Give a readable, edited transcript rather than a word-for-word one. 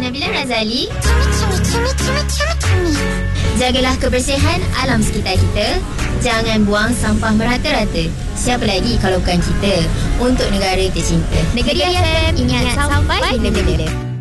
Nabila Razali. Jagalah kebersihan alam sekitar kita. Jangan buang sampah merata-rata. Siapa lagi kalau bukan kita? Untuk negara tercinta. Negeri FM, ingat sampai bila-bila.